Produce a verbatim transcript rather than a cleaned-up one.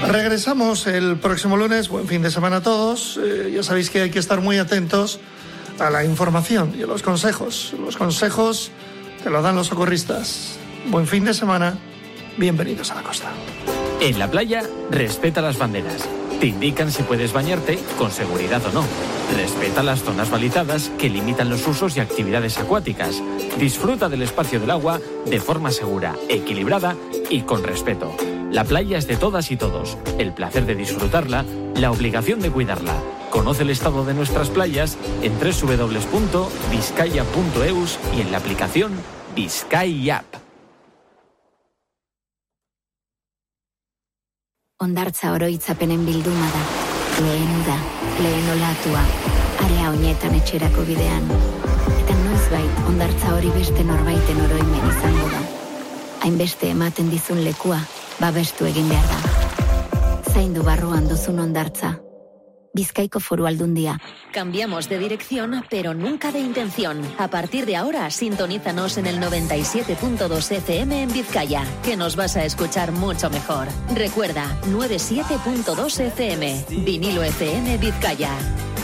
Regresamos el próximo lunes. Buen fin de semana a todos. Eh, ya sabéis que hay que estar muy atentos a la información y a los consejos. Los consejos te los dan los socorristas. Buen fin de semana. Bienvenidos a la costa. En la playa, respeta las banderas. Te indican si puedes bañarte con seguridad o no. Respeta las zonas balizadas que limitan los usos y actividades acuáticas. Disfruta del espacio del agua de forma segura, equilibrada y con respeto. La playa es de todas y todos. El placer de disfrutarla, la obligación de cuidarla. Conoce el estado de nuestras playas en doble u doble u doble u punto vizcaya punto eus y en la aplicación Vizcay App. Hondartza oroitzapenen bilduma da. Lehen uda, lehen olatua, area honetan etxerako bidean. Eta noizbait, hondartza hori beste norbaiten oroimen izango da. Hainbeste ematen dizun lekua, babestu egin behar da. Zaindu barruan duzun hondartza. Bizkaiko Foru Aldundia. Cambiamos de dirección, pero nunca de intención. A partir de ahora, sintonízanos en el noventa y siete punto dos F M en Vizcaya, que nos vas a escuchar mucho mejor. Recuerda, noventa y siete punto dos F M, Vinilo F M Vizcaya.